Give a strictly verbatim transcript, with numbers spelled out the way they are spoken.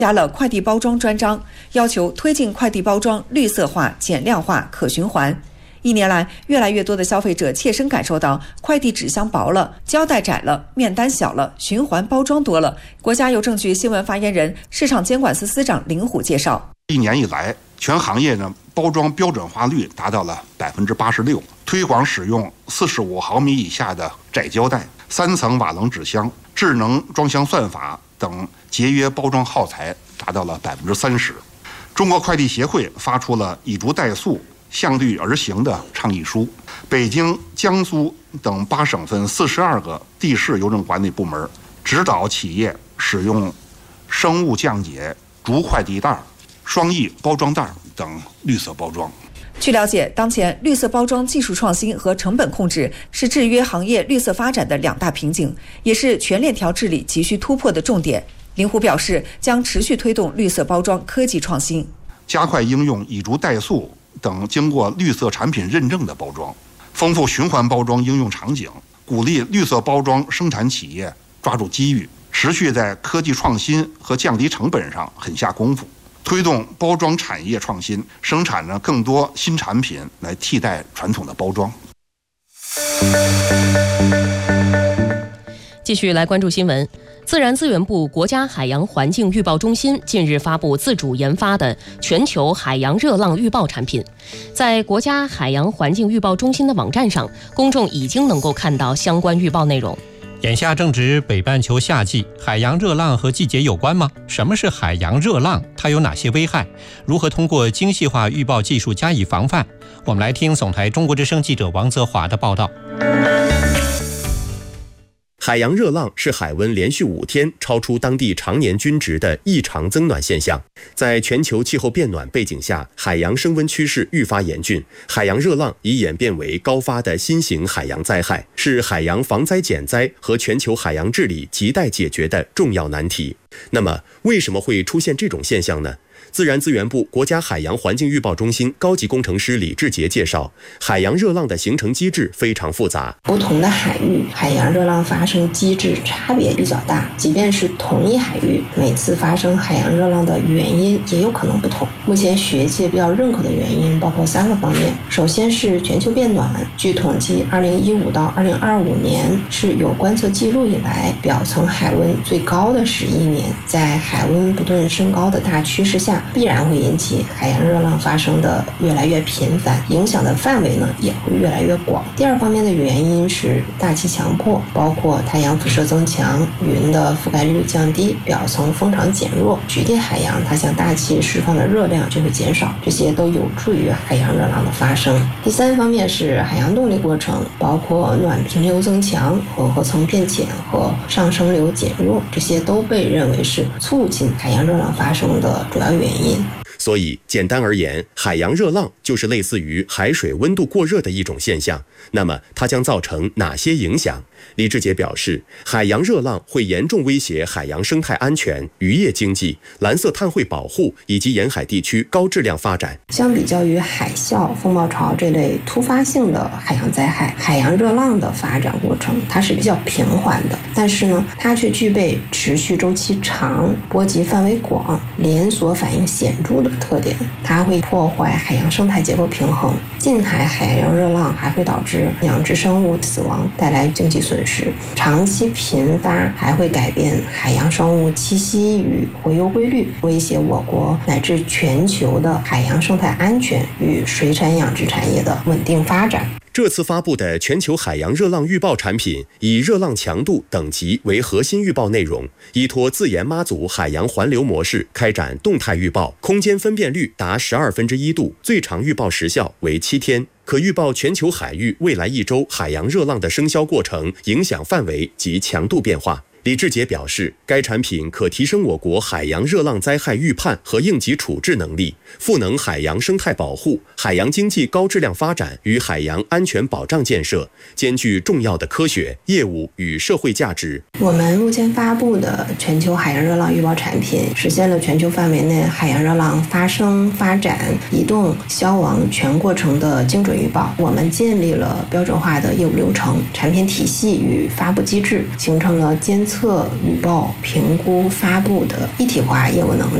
加了快递包装专章，要求推进快递包装绿色化、减量化、可循环。一年来，越来越多的消费者切身感受到快递纸箱薄了、胶带窄了、面单小了、循环包装多了。国家邮政局新闻发言人、市场监管司司长林虎介绍， 一年以来，全行业呢包装标准化率达到了百分之八十六，推广使用四十五毫米以下的窄胶带、三层瓦楞纸箱、智能装箱算法等节约包装耗材达到了百分之三十。中国快递协会发出了以竹代塑、向绿而行的倡议书，北京、江苏等八省份四十二个地市邮政管理部门指导企业使用生物降解竹快递袋、双翼包装袋等绿色包装。 据了解，当前绿色包装技术创新和成本控制是制约行业绿色发展的两大瓶颈，也是全链条治理急需突破的重点。林虎表示，将持续推动绿色包装科技创新， 加快应用以竹代塑等经过绿色产品认证的包装，丰富循环包装应用场景，鼓励绿色包装生产企业抓住机遇，持续在科技创新和降低成本上狠下功夫，推动包装产业创新，生产呢更多新产品来替代传统的包装。 继续来关注新闻。自然资源部国家海洋环境预报中心近日发布自主研发的全球海洋热浪预报产品，在国家海洋环境预报中心的网站上，公众已经能够看到相关预报内容。 眼下正值北半球夏季，海洋热浪和季节有关吗？什么是海洋热浪？它有哪些危害？如何通过精细化预报技术加以防范？我们来听总台中国之声记者王泽华的报道。 海洋热浪是海温连续五天超出当地常年均值的异常增暖现象。在全球气候变暖背景下，海洋升温趋势愈发严峻，海洋热浪已演变为高发的新型海洋灾害，是海洋防灾减灾和全球海洋治理亟待解决的重要难题。那么，为什么会出现这种现象呢？自然资源部国家海洋环境预报中心高级工程师李志杰介绍，海洋热浪的形成机制非常复杂， 不同的海域海洋热浪发生机制差别比较大，即便是同一海域，每次发生海洋热浪的原因也有可能不同。目前学界比较认可的原因包括三个方面。首先是全球变暖，据统计二零一五到二零二五年是有观测记录以来表层海温最高的十一年，在海温不断升高的大趋势下，必然会引起海洋热浪发生的越来越频繁，影响的范围呢也会越来越广。第二方面的原因是大气强迫，包括太阳辐射增强、云的覆盖率降低、表层风场减弱，局地海洋它向大气释放的热量就会减少，这些都有助于海洋热浪的发生。第三方面是海洋动力过程，包括暖平流增强、混合层变浅和上升流减弱，这些都被认为是促进海洋热浪发生的主要原因。 所以简单而言，海洋热浪就是类似于海水温度过热的一种现象。那么它将造成哪些影响？李志杰表示，海洋热浪会严重威胁海洋生态安全、渔业经济、蓝色碳汇保护以及沿海地区高质量发展。 相比较于海啸、风暴潮这类突发性的海洋灾害，海洋热浪的发展过程它是比较平缓的，但是呢，它却具备持续周期长、波及范围广、连锁反应显著的特点。它会破坏海洋生态结构平衡，近海海洋热浪还会导致养殖生物死亡，带来经济损失。长期频发还会改变海洋生物栖息与洄游规律，威胁我国乃至全球的海洋生态安全与水产养殖产业的稳定发展。 这次发布的全球海洋热浪预报产品以热浪强度等级为核心预报内容，依托自研妈祖海洋环流模式开展动态预报，空间分辨率达十二分之一度，最长预报时效为七天，可预报全球海域未来一周海洋热浪的生消过程、影响范围及强度变化。李志杰表示，该产品可提升我国海洋热浪灾害预判和应急处置能力，赋能海洋生态保护、海洋经济高质量发展与海洋安全保障建设，兼具重要的科学、业务与社会价值。 我们目前发布的全球海洋热浪预报产品，实现了全球范围内海洋热浪发生、发展、移动、消亡全过程的精准预报。我们建立了标准化的业务流程、产品体系与发布机制，形成了监测测、预报、评估、发布的一体化业务能力。